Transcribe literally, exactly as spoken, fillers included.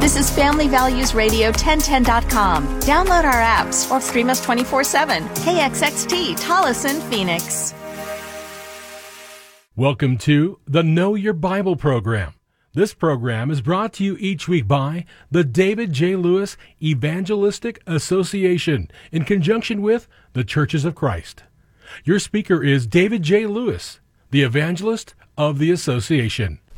This is Family Values Radio ten ten dot com. Download our apps or stream us twenty-four seven. K X X T, Tolleson, Phoenix. Welcome to the Know Your Bible program. This program is brought to you each week by the David J. Lewis Evangelistic Association in conjunction with the Churches of Christ. Your speaker is David J. Lewis, the evangelist of the association.